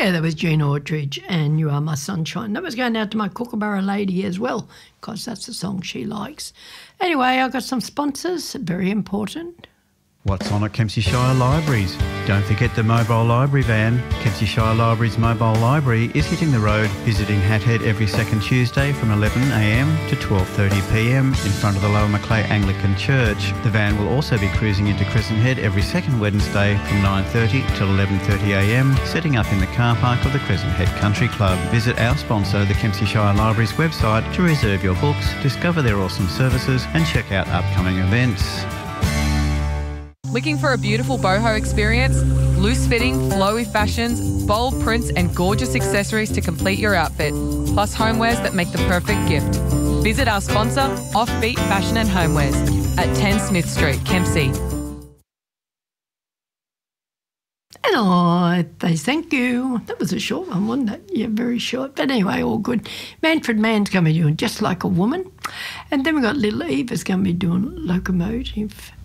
Yeah, that was Gene Autridge and You Are My Sunshine. That was going out to my Kookaburra lady as well, because that's the song she likes. Anyway, I've got some sponsors, very important. What's on at Kempsey Shire Libraries? Don't forget the mobile library van. Kempsey Shire Libraries mobile library is hitting the road, visiting Hathead every second Tuesday from 11am to 12:30pm in front of the Lower Macleay Anglican Church. The van will also be cruising into Crescent Head every second Wednesday from 9:30 till 11:30am, setting up in the car park of the Crescent Head Country Club. Visit our sponsor, the Kempsey Shire Libraries website, to reserve your books, discover their awesome services and check out upcoming events. Looking for a beautiful boho experience? Loose-fitting, flowy fashions, bold prints and gorgeous accessories to complete your outfit, plus homewares that make the perfect gift. Visit our sponsor, Offbeat Fashion and Homewares, at 10 Smith Street, Kempsey. And I thank you. That was a short one, wasn't it? Yeah, very short. But anyway, all good. Manfred Mann's going to be doing Just Like a Woman. And then we've got Little Eva's going to be doing Locomotive.